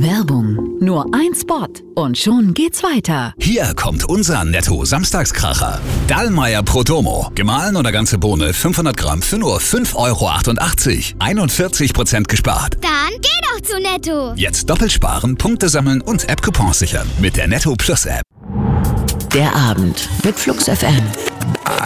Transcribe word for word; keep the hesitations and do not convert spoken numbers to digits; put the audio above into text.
Werbung. Nur ein Spot und schon geht's weiter. Hier kommt unser Netto-Samstagskracher. Dallmayr Prodomo. Gemahlen oder ganze Bohne fünfhundert Gramm für nur fünf Euro achtundachtzig. einundvierzig Prozent gespart. Dann geh doch zu Netto. Jetzt doppelt sparen, Punkte sammeln und App-Coupons sichern mit der Netto Plus App. Der Abend mit Flux F M.